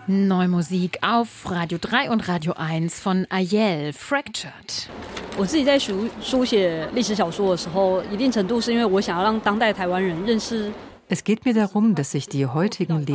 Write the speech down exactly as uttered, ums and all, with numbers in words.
Neue Musik auf Radio drei und Radio eins von Ayel, Fractured. 我自己在书书写历史小说的时候，一定程度是因为我想要让当代台湾人认识 Es geht mir darum, dass sich die heutigen